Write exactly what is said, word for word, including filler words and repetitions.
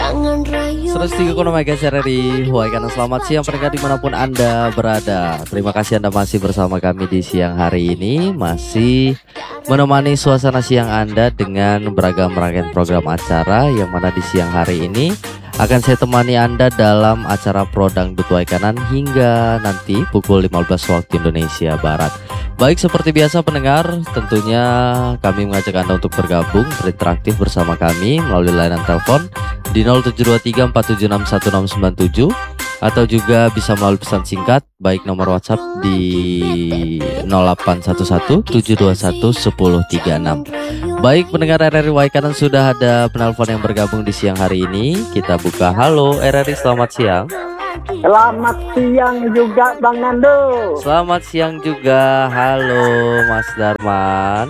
seratus tiga koma enam megahertz R R I Huai Kanan. Selamat siang pendengar dimanapun Anda berada. Terima kasih Anda masih bersama kami di siang hari ini, masih menemani suasana siang Anda dengan beragam rangkaian program acara, yang mana di siang hari ini akan saya temani Anda dalam acara Pro Dangdut Huai Kanan hingga nanti pukul lima belas waktu Indonesia Barat. Baik, seperti biasa pendengar, tentunya kami mengajak Anda untuk bergabung berinteraktif bersama kami melalui layanan telepon di nol tujuh dua tiga empat tujuh enam satu enam sembilan tujuh, atau juga bisa melalui pesan singkat baik nomor WhatsApp di nol delapan satu satu tujuh dua satu satu nol tiga enam. Baik pendengar R R I Huai Kanan, sudah ada penelpon yang bergabung di siang hari ini. Kita buka. Halo R R I, selamat siang. Selamat siang juga Bang Nando. Selamat siang juga. Halo Mas Darman.